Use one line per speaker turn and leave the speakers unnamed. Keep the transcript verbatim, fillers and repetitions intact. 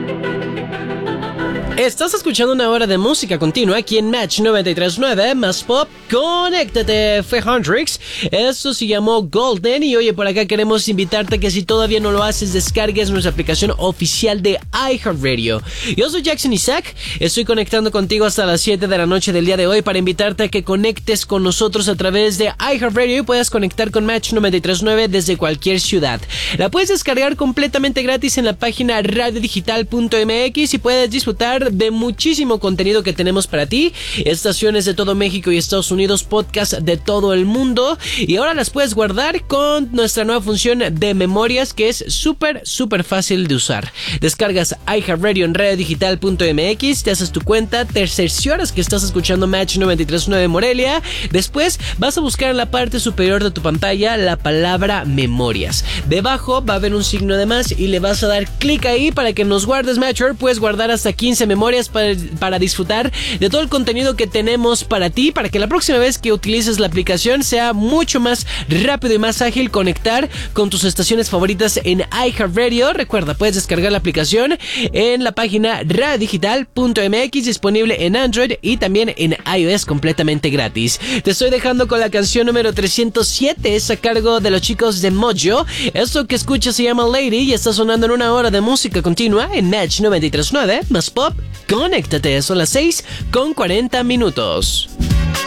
Estás escuchando una hora de música continua aquí en Match noventa y tres punto nueve más Pop. Conéctate, fue Hendrix. Esto se llamó Golden. Y oye, por acá queremos invitarte a que si todavía no lo haces, descargues nuestra aplicación oficial de iHeartRadio. Yo soy Jackson Isaac. Estoy conectando contigo hasta las siete de la noche del día de hoy para invitarte a que conectes con nosotros a través de iHeartRadio y puedas conectar con Match noventa y tres punto nueve desde cualquier ciudad. La puedes descargar completamente gratis en la página radio digital punto m x y puedes disfrutar de muchísimo contenido que tenemos para ti, estaciones de todo México y Estados Unidos, podcasts de todo el mundo, y ahora las puedes guardar con nuestra nueva función de memorias que es súper súper fácil de usar. Descargas iHeartRadio en radio digital punto m x, te haces tu cuenta, te cercioras que estás escuchando Match noventa y tres punto nueve Morelia, después vas a buscar en la parte superior de tu pantalla la palabra memorias, debajo va a haber un signo de más y le vas a dar clic ahí para que nos guardes. Matcher, puedes guardar hasta quince memorias Memorias para, para disfrutar de todo el contenido que tenemos para ti, para que la próxima vez que utilices la aplicación sea mucho más rápido y más ágil conectar con tus estaciones favoritas en iHeartRadio. Recuerda, puedes descargar la aplicación en la página radio digital punto m x, disponible en Android y también en iOS completamente gratis. Te estoy dejando con la canción número trescientos siete, es a cargo de los chicos de Mojo. Esto que escuchas se llama Lady y está sonando en una hora de música continua en Match noventa y tres punto nueve más Pop. Conéctate, son las seis con cuarenta minutos.